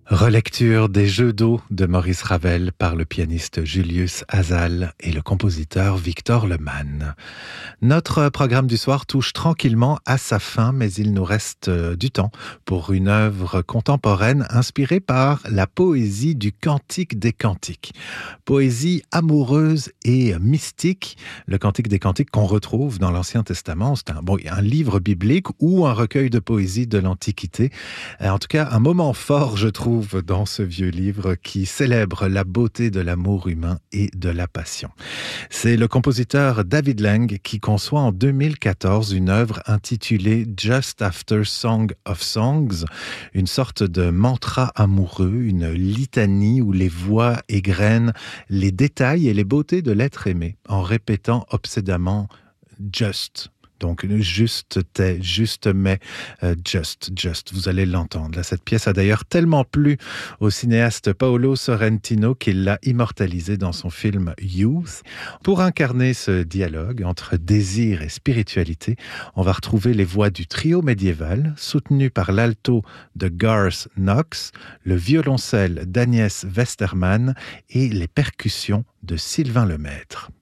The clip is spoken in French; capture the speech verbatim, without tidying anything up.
Relecture des Jeux d'eau de Maurice Ravel par le pianiste Julius Hazal et le compositeur Victor Lemann. Notre programme du soir touche tranquillement à sa fin, mais il nous reste du temps pour une œuvre contemporaine inspirée par la poésie du Cantique des Cantiques. Poésie amoureuse et mystique. Le Cantique des Cantiques qu'on retrouve dans l'Ancien Testament, c'est un, bon, un livre biblique ou un recueil de poésie de l'Antiquité. En tout cas, un moment fort, je trouve, dans ce vieux livre qui célèbre la beauté de l'amour humain et de la passion. C'est le compositeur David Lang qui conçoit en deux mille quatorze une œuvre intitulée Just After Song of Songs, une sorte de mantra amoureux, une litanie où les voix égrènent les détails et les beautés de l'être aimé en répétant obsédamment « just ». Donc, juste t'es, juste mais, euh, just, just, vous allez l'entendre. Là, cette pièce a d'ailleurs tellement plu au cinéaste Paolo Sorrentino qu'il l'a immortalisé dans son film Youth. Pour incarner ce dialogue entre désir et spiritualité, on va retrouver les voix du trio médiéval, soutenu par l'alto de Garth Knox, le violoncelle d'Agnès Westermann et les percussions de Sylvain Lemaître.